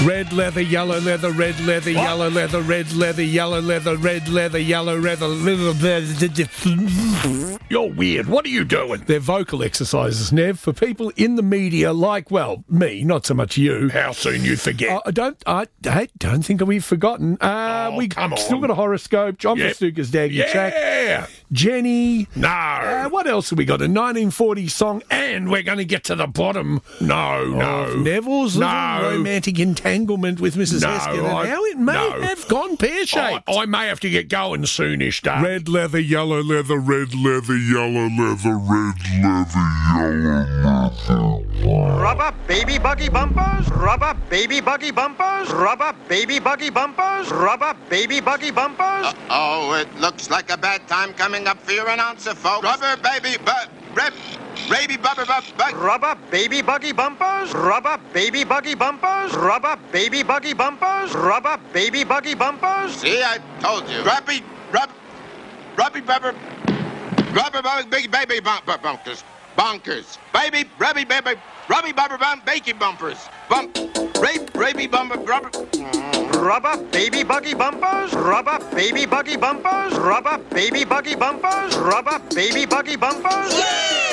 Red leather, yellow leather, red leather, yellow leather, red leather, yellow leather, red leather, yellow leather. You're weird. What are you doing? They're vocal exercises, Nev, for people in the media like, well, me, not so much you. How soon you forget? I don't think we've forgotten. We come on. still got a horoscope. John Festuca's Daggy Track. Yeah. Jenny. No. What else have we got? A 1940s song. And we're going to get to the bottom. No. Of Neville's little romantic entanglement with Mrs. Heskin and how it may have gone pear-shaped. I may have to get going soonish, Dave. Red leather, yellow leather, red leather, yellow leather, red leather, yellow leather. Rubber baby buggy bumpers, rubber baby buggy bumpers, rubber baby buggy bumpers, rubber baby buggy bumpers. Oh, it looks like a bad time coming up for your announcer, folks. Rubber baby buggy Rubber baby buggy bumpers, rubber baby buggy bumpers, rubber baby buggy bumpers, rubber baby buggy bumpers. See, I told you. Rubby big baby bumpers. Bonkers. Baby bumper bump baking bumpers. Baby bumper rubber. Rubber baby buggy bumpers, rubber baby buggy bumpers, rubber baby buggy bumpers, rubber baby buggy bumpers. Yeah!